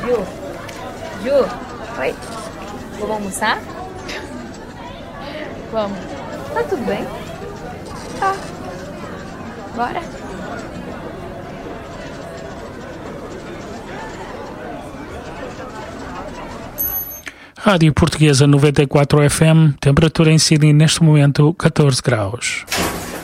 Ju, oi. Vamos almoçar? Vamos. Tá tudo bem? Tá. Bora? Rádio Portuguesa 94 FM, temperatura em Sydney neste momento 14 graus.